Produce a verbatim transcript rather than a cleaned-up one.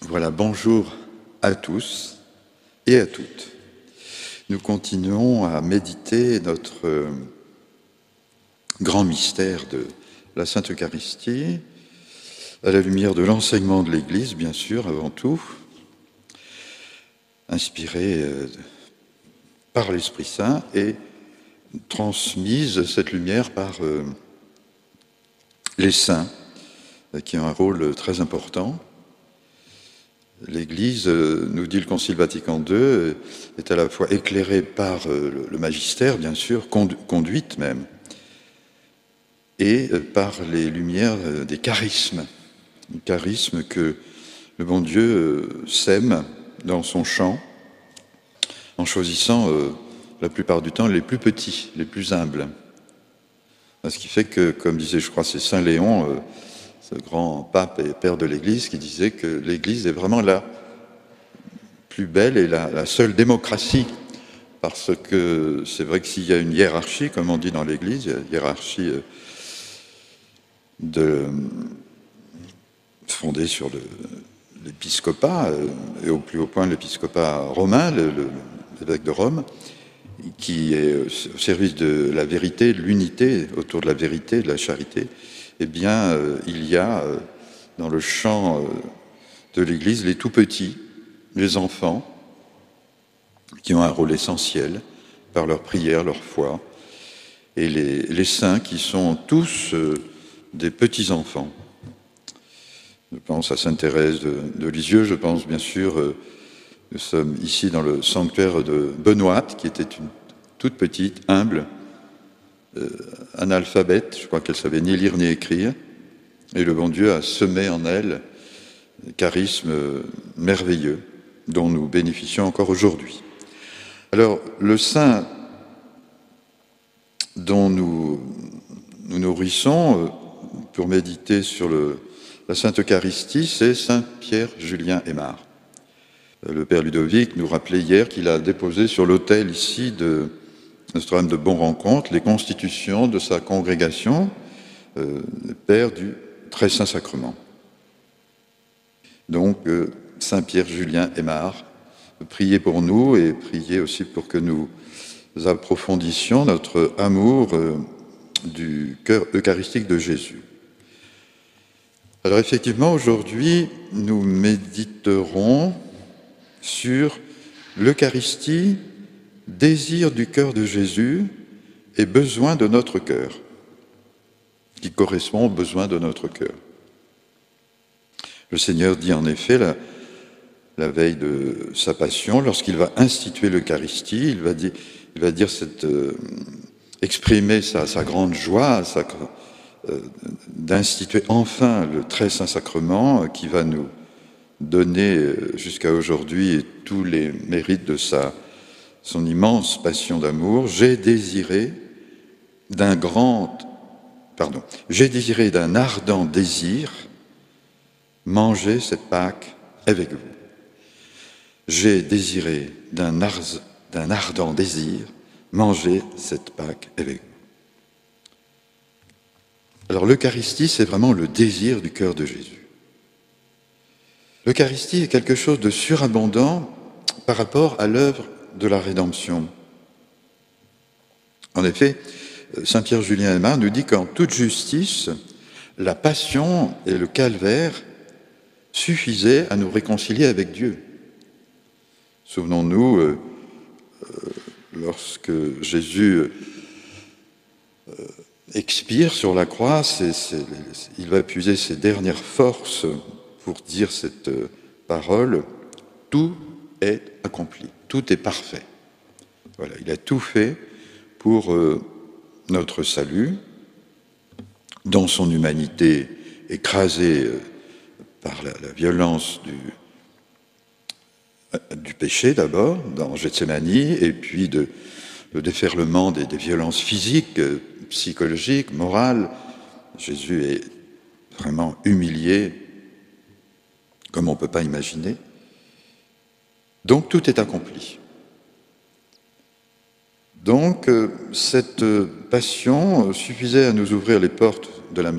Voilà, bonjour à tous et à toutes. Nous continuons à méditer notre euh, grand mystère de la Sainte Eucharistie, à la lumière de l'enseignement de l'Église, bien sûr, avant tout, inspiré euh, par l'Esprit Saint et transmise cette lumière par euh, les saints, qui ont un rôle très important. L'Église, nous dit le Concile Vatican deux, est à la fois éclairée par le magistère, bien sûr, conduite même, et par les lumières des charismes, les charismes que le bon Dieu sème dans son champ, en choisissant la plupart du temps les plus petits, les plus humbles. Ce qui fait que, comme disait, je crois, c'est Saint Léon, ce grand pape et père de l'Église, qui disait que l'Église est vraiment la plus belle et la, la seule démocratie, parce que c'est vrai que s'il y a une hiérarchie, comme on dit dans l'Église, il y a une hiérarchie de, fondée sur le, l'épiscopat, et au plus haut point l'épiscopat romain, le, le, l'évêque de Rome, qui est au service de la vérité, de l'unité, autour de la vérité, de la charité. Eh bien, euh, il y a euh, dans le champ euh, de l'Église les tout-petits, les enfants, qui ont un rôle essentiel par leur prière, leur foi, et les, les saints qui sont tous euh, des petits-enfants. Je pense à Sainte Thérèse de, de Lisieux, je pense bien sûr, euh, nous sommes ici dans le sanctuaire de Benoîte, qui était une toute petite, humble, euh, analphabète, je crois qu'elle savait ni lire ni écrire, et le bon Dieu a semé en elle un charisme merveilleux dont nous bénéficions encore aujourd'hui. Alors, le saint dont nous nous nourrissons pour méditer sur le, la Sainte Eucharistie, c'est Saint Pierre Julien Aymar. Le Père Ludovic nous rappelait hier qu'il a déposé sur l'autel ici de Notre-Dame de Bon-Rencontre les constitutions de sa congrégation, euh, Père du Très Saint Sacrement. Donc, euh, Saint Pierre Julien Aymar, priez pour nous et priez aussi pour que nous approfondissions notre amour euh, du cœur eucharistique de Jésus. Alors effectivement, aujourd'hui, nous méditerons sur l'Eucharistie, désir du cœur de Jésus et besoin de notre cœur, qui correspond aux besoins de notre cœur. Le Seigneur dit en effet, la, la veille de sa passion, lorsqu'il va instituer l'Eucharistie, il va dire, il va dire cette, euh, exprimer sa, sa grande joie, sa, euh, d'instituer enfin le très saint sacrement euh, qui va nous donner euh, jusqu'à aujourd'hui tous les mérites de sa, son immense passion d'amour. J'ai désiré d'un grand, pardon, j'ai désiré d'un ardent désir manger cette Pâque avec vous. J'ai désiré d'un, ar- d'un ardent désir manger cette Pâque avec vous. Alors l'Eucharistie, c'est vraiment le désir du cœur de Jésus. L'Eucharistie est quelque chose de surabondant par rapport à l'œuvre de la rédemption. En effet, Saint Pierre Julien Aymar nous dit qu'en toute justice, la passion et le calvaire suffisaient à nous réconcilier avec Dieu. Souvenons-nous, euh, euh, lorsque Jésus euh, expire sur la croix, c'est, c'est, il va puiser ses dernières forces pour dire cette euh, parole, tout est accompli, tout est parfait. Voilà, il a tout fait pour euh, notre salut, dans son humanité écrasée euh, par la, la violence du, euh, du péché d'abord, dans Gethsémani, et puis de, le déferlement des, des violences physiques, euh, psychologiques, morales. Jésus est vraiment humilié, comme on ne peut pas imaginer. Donc tout est accompli. Donc, euh, cette passion suffisait à nous ouvrir les portes de la